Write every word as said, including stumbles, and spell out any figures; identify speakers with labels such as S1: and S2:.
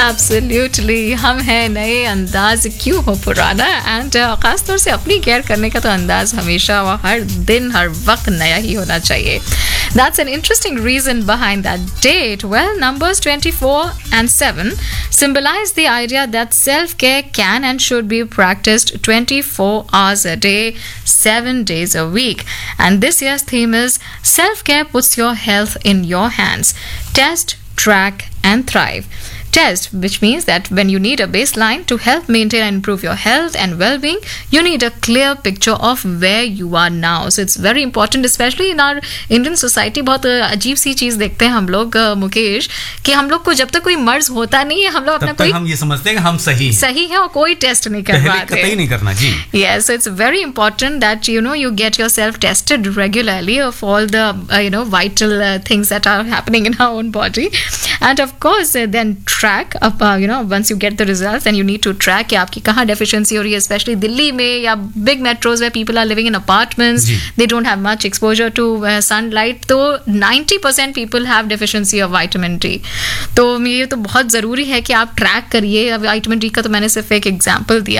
S1: Absolutely, हम हैं नए, अंदाज क्यों हो पुराना. एंड खासतौर से अपनी केयर करने का तो अंदाज हमेशा व हर दिन हर वक्त नया ही होना चाहिए. That's an interesting reason behind that date. Well, numbers twenty-four and seven symbolize the idea that self-care can and should be practiced twenty-four hours a day, seven days a week. And this year's theme is Self-Care Puts Your Health in Your Hands. Test, track, and thrive. Test, which means that when you need a baseline to help maintain and improve your health and well-being, you need a clear picture of where you are now. So it's very important, especially in our Indian society. बहुत अजीब सी चीज देखते हैं हम लोग मुकेश, कि हम लोग को जब तक कोई मर्ज होता नहीं है हम लोग अपना कोई
S2: हम ये समझते हैं कि हम सही
S1: सही है और कोई टेस्ट नहीं करवाते.
S2: कतई नहीं करना जी.
S1: Yes, so it's very important that you know you get yourself tested regularly of all the uh, you know vital uh, things that are happening in our own body, and of course uh, then track up uh, you know once you get the results, then you need to track कि आपकी कहाँ deficiency हो रही है, especially Delhi में या big metros where people are living in apartments. They don't have much exposure to uh, sunlight. तो ninety percent people have deficiency of vitamin D. तो ये तो बहुत ज़रूरी है कि आप ट्रैक करिए. अब vitamin D का तो मैंने सिर्फ एक एग्जाम्पल दिया